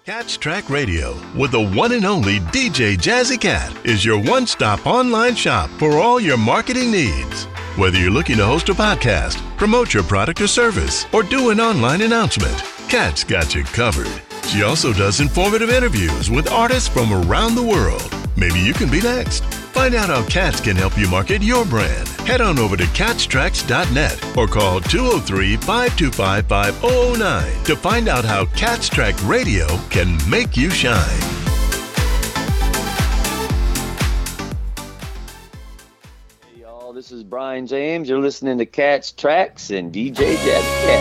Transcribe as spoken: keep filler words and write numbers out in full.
Cat's Track Radio with the one and only D J Jazzy Cat is your one-stop online shop for all your marketing needs. Whether you're looking to host a podcast, promote your product or service, or do an online announcement, Cat's got you covered. She also does informative interviews with artists from around the world. Maybe you can be next. Find out how Cats can help you market your brand. Head on over to cats tracks dot net or call two oh three, five two five, five oh oh nine to find out how Cat's Track Radio can make you shine. Hey y'all, this is Brian James. You're listening to Cat's Tracks and D J Jazzy Cat.